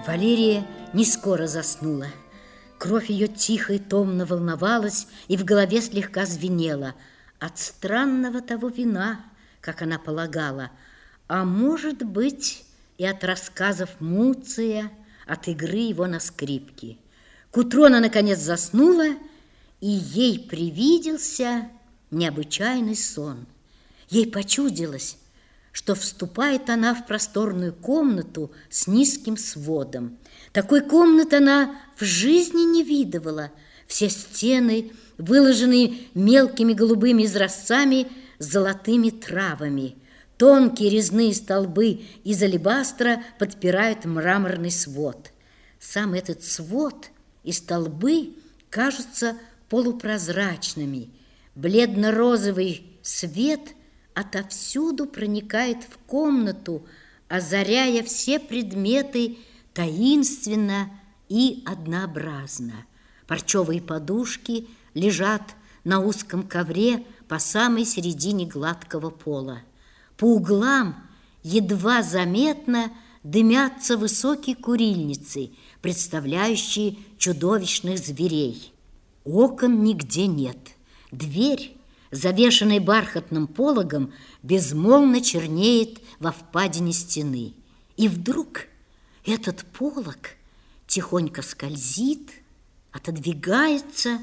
Валерия не скоро заснула. Кровь ее тихо и томно волновалась, и в голове слегка звенела от странного того вина, как она полагала, а может быть и от рассказов Муция, от игры его на скрипке. К утру она наконец заснула, и ей привиделся необычайный сон. Ей почудилось, что вступает она в просторную комнату с низким сводом. Такой комнаты она в жизни не видывала. Все стены выложены мелкими голубыми изразцами с золотыми травами. Тонкие резные столбы из алебастра подпирают мраморный свод. Сам этот свод и столбы кажутся полупрозрачными. Бледно-розовый свет отовсюду проникает в комнату, озаряя все предметы таинственно и однообразно. Парчевые подушки лежат на узком ковре по самой середине гладкого пола. По углам едва заметно дымятся высокие курильницы, представляющие чудовищных зверей. Окон нигде нет. Дверь, завешенная бархатным пологом, безмолвно чернеет во впадине стены. И вдруг этот полог тихонько скользит, отодвигается,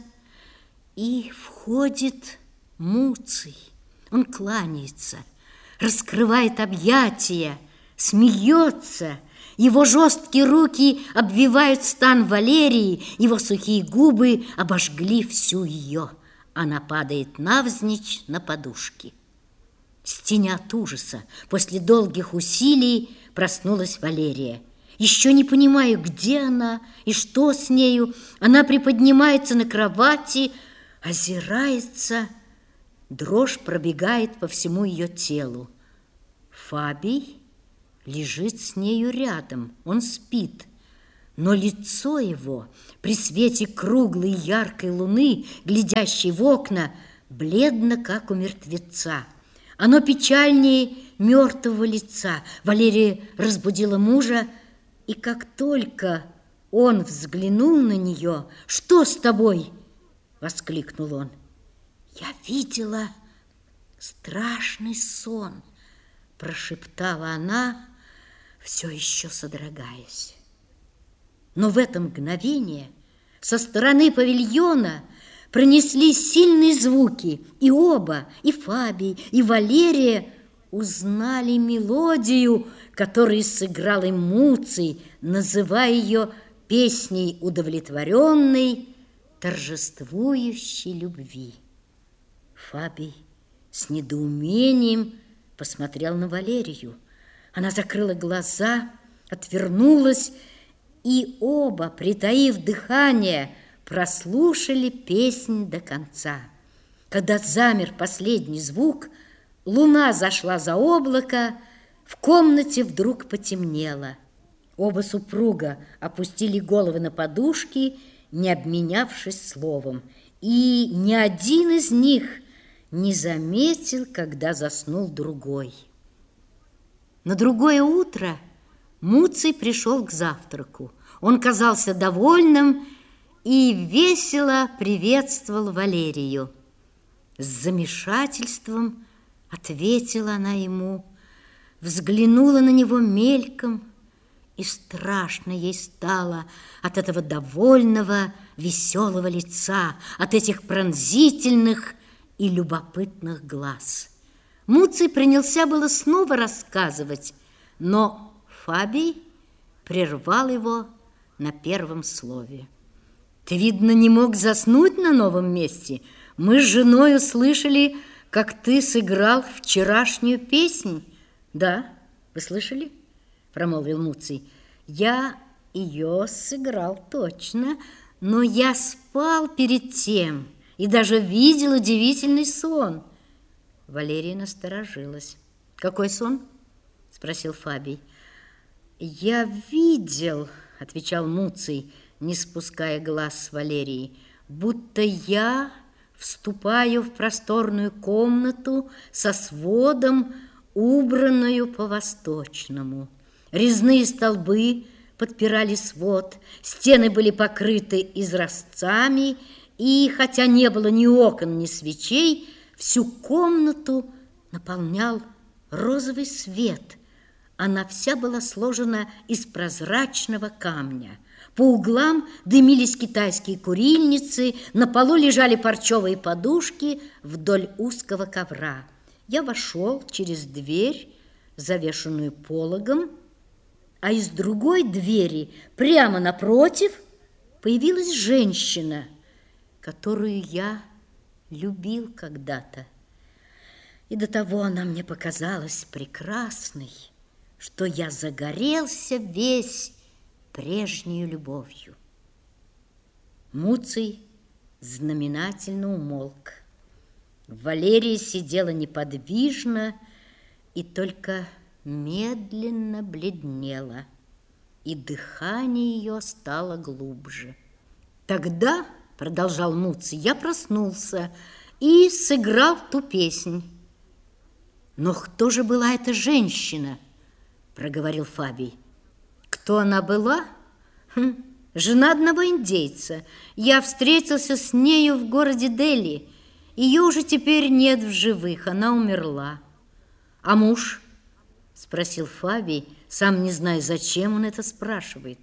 и входит Муций. Он кланяется, раскрывает объятия, смеется. Его жесткие руки обвивают стан Валерии, его сухие губы обожгли всю ее. Она падает навзничь на подушки. Стеня от ужаса, после долгих усилий проснулась Валерия. Еще не понимая, где она и что с нею, она приподнимается на кровати, озирается. Дрожь пробегает по всему ее телу. Фабий лежит с нею рядом, он спит. Но лицо его при свете круглой яркой луны, глядящей в окна, бледно, как у мертвеца. Оно печальнее мертвого лица. Валерия разбудила мужа, и как только он взглянул на нее: «Что с тобой?» — воскликнул он. «Я видела страшный сон», — прошептала она, все еще содрогаясь. Но в это мгновение со стороны павильона пронеслись сильные звуки, и оба, и Фабий, и Валерия, узнали мелодию, которую сыграл им Муций, называя ее песней удовлетворенной, торжествующей любви. Фабий с недоумением посмотрел на Валерию. Она закрыла глаза, отвернулась, и оба, притаив дыхание, прослушали песнь до конца. Когда замер последний звук, луна зашла за облако, в комнате вдруг потемнело. Оба супруга опустили головы на подушки, не обменявшись словом, и ни один из них не заметил, когда заснул другой. На другое утро Муций пришел к завтраку. Он казался довольным и весело приветствовал Валерию. С замешательством ответила она ему, взглянула на него мельком, и страшно ей стало от этого довольного, веселого лица, от этих пронзительных и любопытных глаз. Муций принялся было снова рассказывать, но Фабий прервал его на первом слове. «Ты, видно, не мог заснуть на новом месте? Мы с женой услышали, как ты сыграл вчерашнюю песнь». «Да, вы слышали?» — промолвил Муций. «Я ее сыграл точно, но я спал перед тем и даже видел удивительный сон». Валерия насторожилась. «Какой сон?» — спросил Фабий. «Я видел», — отвечал Муций, не спуская глаз с Валерии, «будто я вступаю в просторную комнату со сводом, убранную по-восточному. Резные столбы подпирали свод, стены были покрыты изразцами, и, хотя не было ни окон, ни свечей, всю комнату наполнял розовый свет. Она вся была сложена из прозрачного камня. По углам дымились китайские курильницы, на полу лежали парчевые подушки вдоль узкого ковра. Я вошел через дверь, завешенную пологом, а из другой двери, прямо напротив, появилась женщина, которую я любил когда-то. И до того она мне показалась прекрасной, что я загорелся весь прежнюю любовью. Муций знаменательно умолк. Валерия сидела неподвижно и только медленно бледнела, и дыхание ее стало глубже. Тогда, продолжал Муций, я проснулся и сыграл ту песнь. Но кто же была эта женщина? Проговорил Фабий. Кто она была? Жена одного индейца. Я встретился с нею в городе Дели. Ее уже теперь нет в живых, она умерла. А муж? Спросил Фабий, сам не зная, зачем он это спрашивает.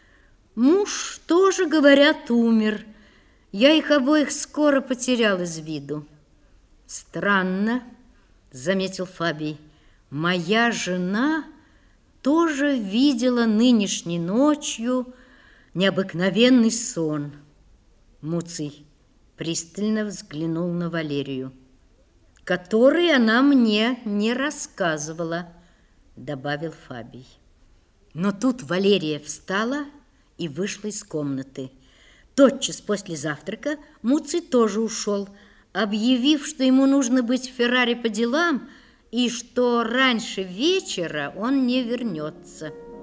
Муж тоже, говорят, умер. Я их обоих скоро потерял из виду. Странно, заметил Фабий. Моя жена тоже видела нынешней ночью необыкновенный сон. Муций пристально взглянул на Валерию. Который она мне не рассказывала, добавил Фабий. Но тут Валерия встала и вышла из комнаты. Тотчас после завтрака Муций тоже ушел, объявив, что ему нужно быть в Ферраре по делам и что раньше вечера он не вернется.